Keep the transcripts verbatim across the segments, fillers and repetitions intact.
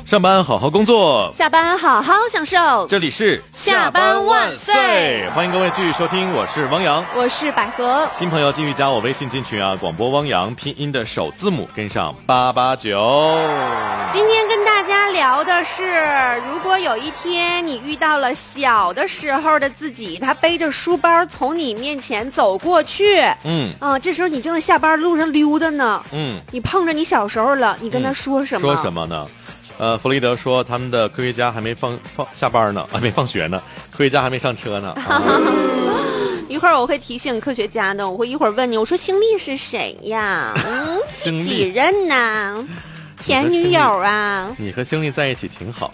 上班好好工作， 下班好好享受。 这里是下班万岁， 欢迎各位继续收听，我是汪洋， 我是百合。 新朋友继续加我微信进群啊，广播汪洋拼音的首字母跟上八八九。 今天跟大家聊的是，如果有一天你遇到了小的时候的自己，他背着书包从你面前走过去，嗯啊，这时候你正在下班路上溜达呢，嗯，你碰着你小时候了，你跟他说什么？ 嗯、说什么呢？呃，弗雷德说他们的科学家还没放放下班呢，还没放学呢，科学家还没上车呢。啊、 一会儿我会提醒科学家的，我会一会儿问你，我说星力是谁呀？嗯，是几任呢？前女友啊？ 你和星力在一起挺好。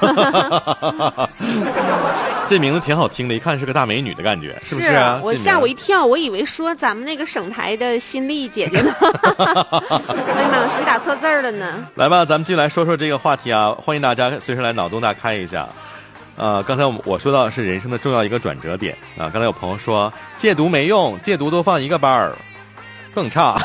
这名字挺好听的，一看是个大美女的感觉，是不是、啊？ 我吓我一跳，我以为说咱们那个省台的新力姐姐呢。哎呀妈，谁打错字了呢？ 来吧，咱们继续来说说这个话题啊！欢迎大家随时来脑洞大开一下。呃，刚才我我说到的是人生的重要一个转折点啊。刚才有朋友说戒毒没用，戒毒都放一个班儿，更差。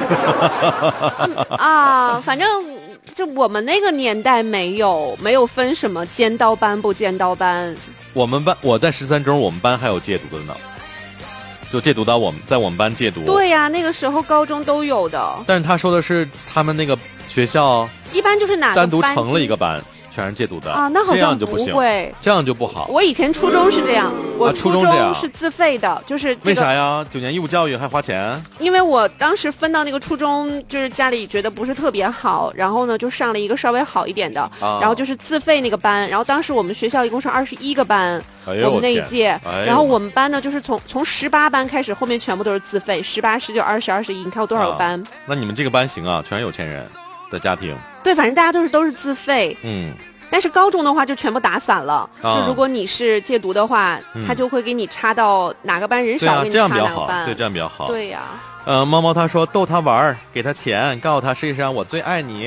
啊，反正。就我们那个年代没有没有分什么尖刀班不尖刀班。 我们班我在十三中，我们班还有戒毒的呢，就戒毒到我们在我们班戒毒。 对呀、啊，那个时候高中都有的。 但是他说的是他们那个学校一般就是哪个单独成了一个班。全是戒毒的啊，那好像不会， 这样就不好。 我以前初中是这样，我初中是自费的， 啊、 就是、这个、 为啥呀？九年义务教育还花钱？ 因为我当时分到那个初中，就是家里觉得不是特别好，然后呢就上了一个稍微好一点的，啊、然后就是自费那个班，然后当时我们学校一共是二十一个班， 哎、 我们那一届， 哎、 然后我们班呢就是从从十八班开始，后面全部都是自费，十八、十九、二十、二十一，你看有多少个班、啊？ 那你们这个班行啊，全是有钱人的家庭。 对，反正大家都是都是自费， 嗯。 但是高中的话就全部打散了，啊、就如果你是戒毒的话，嗯、他就会给你插到哪个班人少， 啊、 给你插哪个班。对，这样比较好。 对呀、啊。 呃，猫猫他说逗他玩，给他钱，告诉他世界上我最爱你。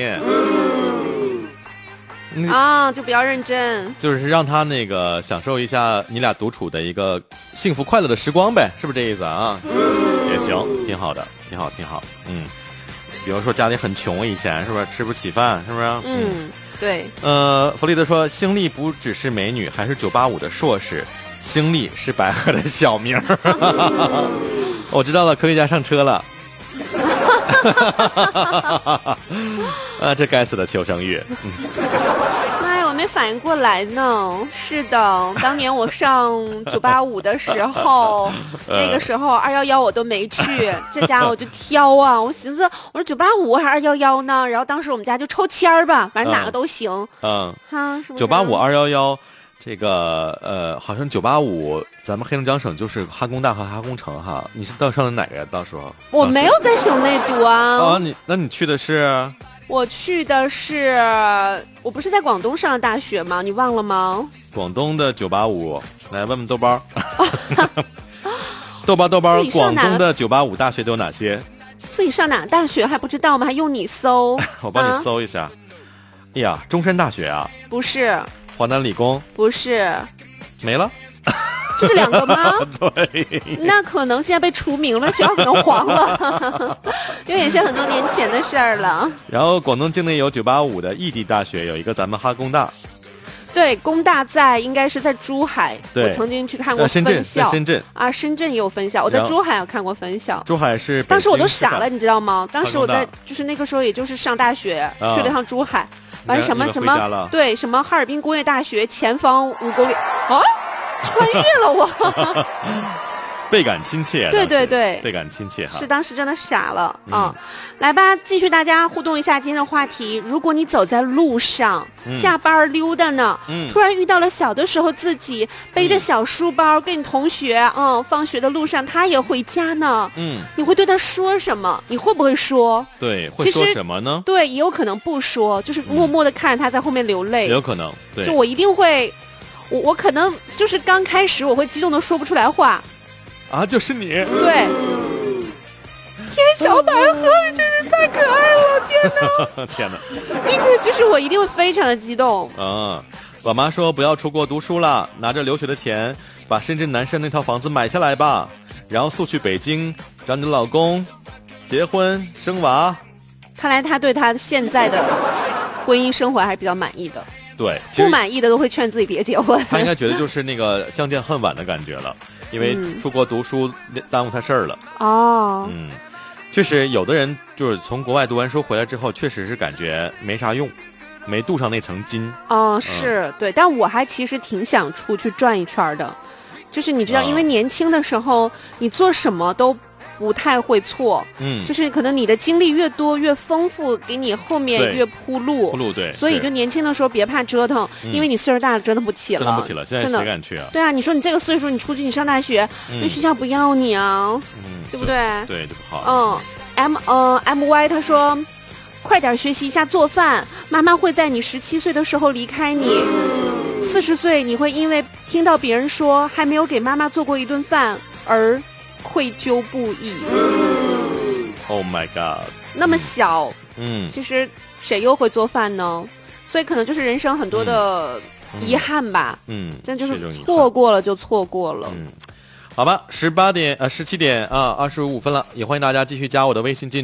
嗯、啊，就比较认真。 就是让他那个享受一下你俩独处的一个幸福快乐的时光呗，是不是这意思啊？嗯、也行，挺好的，挺好，挺好。嗯，比如说家里很穷，以前是不是吃不起饭，是不是？ 嗯。嗯对， 呃，弗利德说，星丽不只是美女，还是九八五的硕士。星丽是白鹤的小名。我知道了，科学家上车了。啊，这该死的求生欲。 哎，我没反应过来呢。是的，当年我上九八五的时候，那个时候二幺幺我都没去，这家我就挑啊，我寻思我说九八五还是二幺幺呢？然后当时我们家就抽签儿吧，反正哪个都行。 嗯， 哈， 九八五、二幺幺，这个呃，好像九八五，咱们黑龙江省就是哈工大和哈工程哈。你是到上的哪个呀？到时候我没有在省内读啊。 啊，你那你去的是？ 我去的是，我不是在广东上的大学吗？你忘了吗？ 广东的九八五，来问问豆包。豆包豆包，广东的九八五大学都有哪些？ 自己上哪个大学还不知道吗？还用你搜？ 我帮你搜一下。啊、哎呀，中山大学啊？ 不是。 华南理工？ 不是。 没了。 就是两个吗？ 对， 那可能现在被除名了，学校可能黄了，因为也是很多年前的事儿了。 然后广东境内有九八五的异地大学，有一个咱们哈工大。 对，工大在应该是在珠海，我曾经去看过分校。 深圳，在深圳啊，深圳也有分校，我在珠海有看过分校。 珠海是当时我都傻了，你知道吗？当时我在就是那个时候，也就是上大学，啊、去了趟珠海，完什么什么对什么哈尔滨工业大学前方五公里啊。穿越了我。 倍感亲切。 对对对， 倍感亲切哈。 是当时真的傻了啊、嗯！来吧，继续大家互动一下今天的话题。如果你走在路上，嗯、下班溜达呢，嗯、突然遇到了小的时候自己背着小书包，嗯、跟你同学，嗯，放学的路上他也回家呢，嗯，你会对他说什么？你会不会说？ 对，会说什么呢？ 对，也有可能不说，就是默默的看着他在后面流泪， 也有可能。对， 就我一定会。我我可能就是刚开始我会激动的说不出来话， 啊，就是你。 对，天，小百合，你真是太可爱了，天哪， 天哪， 那个就是我一定会非常的激动。 嗯，我妈说不要出国读书了，拿着留学的钱把深圳南山那套房子买下来吧，然后速去北京找你的老公，结婚生娃。 看来他对他现在的婚姻生活还是比较满意的。 对， 不满意的都会劝自己别结婚。 他应该觉得就是那个相见恨晚的感觉了，因为出国读书耽误他事儿了。 哦， 嗯，确实有的人就是从国外读完书回来之后，确实是感觉没啥用，没镀上那层金。 哦，是、嗯、对，但我还其实挺想出去转一圈的，就是你知道，因为年轻的时候你做什么都不太会错， 嗯， 就是可能你的经历越多越丰富，给你后面越铺路， 铺路对， 所以就年轻的时候别怕折腾， 嗯、 因为你岁数大了折腾不起了， 折腾不起了，现在谁敢去啊？ 对啊，你说你这个岁数你出去你上大学，那、嗯、学校不要你啊， 嗯， 对不对？ 对，就不好。 嗯 ，M 呃 M Y 他说，快点学习一下做饭，妈妈会在你十七岁的时候离开你，四十岁你会因为听到别人说还没有给妈妈做过一顿饭而愧疚不已。 Oh my god！ 那么小， 嗯， 其实谁又会做饭呢？所以可能就是人生很多的遗憾吧。 嗯， 但就是错过了就错过了。 嗯，好吧，十八点呃十七点啊二十五分了，也欢迎大家继续加我的微信进。